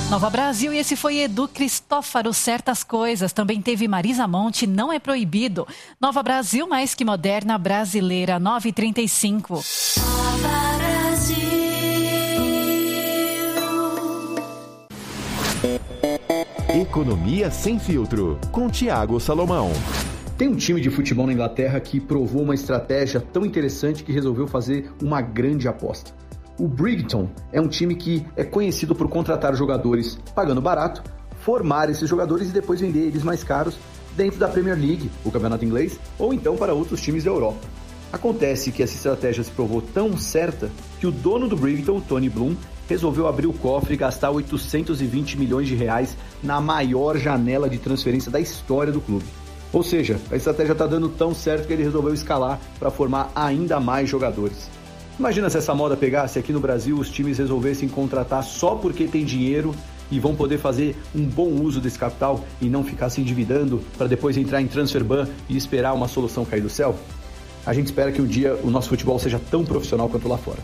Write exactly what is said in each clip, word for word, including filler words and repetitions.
Nova Brasil, e esse foi Edu Cristófaro, Certas Coisas. Também teve Marisa Monte, Não é Proibido. Nova Brasil, mais que moderna, brasileira, nove e trinta e cinco. Nova Brasil. Economia Sem Filtro, com Tiago Salomão. Tem um time de futebol na Inglaterra que provou uma estratégia tão interessante que resolveu fazer uma grande aposta. O Brighton é um time que é conhecido por contratar jogadores pagando barato, formar esses jogadores e depois vender eles mais caros dentro da Premier League, o campeonato inglês, ou então para outros times da Europa. Acontece que essa estratégia se provou tão certa que o dono do Brighton, Tony Bloom, resolveu abrir o cofre e gastar oitocentos e vinte milhões de reais na maior janela de transferência da história do clube. Ou seja, a estratégia está dando tão certo que ele resolveu escalar para formar ainda mais jogadores. Imagina se essa moda pegasse aqui no Brasil, os times resolvessem contratar só porque tem dinheiro e vão poder fazer um bom uso desse capital e não ficar se endividando para depois entrar em transfer ban e esperar uma solução cair do céu? A gente espera que um dia o nosso futebol seja tão profissional quanto lá fora.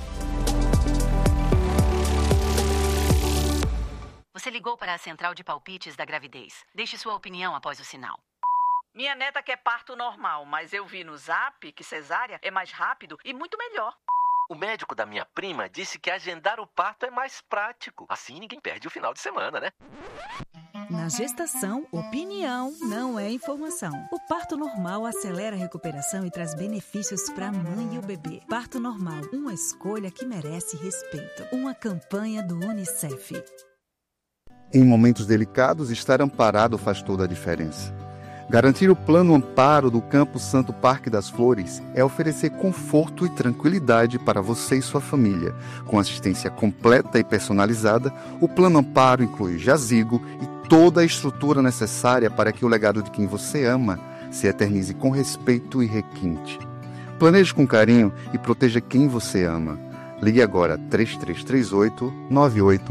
Você ligou para a central de palpites da gravidez. Deixe sua opinião após o sinal. Minha neta quer parto normal, mas eu vi no Zap que cesárea é mais rápido e muito melhor. O médico da minha prima disse que agendar o parto é mais prático. Assim ninguém perde o final de semana, né? Na gestação, opinião não é informação. O parto normal acelera a recuperação e traz benefícios para a mãe e o bebê. Parto normal, uma escolha que merece respeito. Uma campanha do Unicef. Em momentos delicados, estar amparado faz toda a diferença. Garantir o plano amparo do Campo Santo Parque das Flores é oferecer conforto e tranquilidade para você e sua família. Com assistência completa e personalizada, o plano amparo inclui jazigo e toda a estrutura necessária para que o legado de quem você ama se eternize com respeito e requinte. Planeje com carinho e proteja quem você ama. Ligue agora três três três oito, nove oito